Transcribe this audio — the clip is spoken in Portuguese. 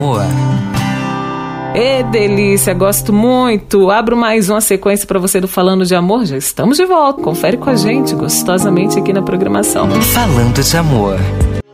Amor. Delícia, gosto muito. Abro mais uma sequência para você do Falando de Amor. Já estamos de volta. Confere com a gente gostosamente aqui na programação. Falando de Amor.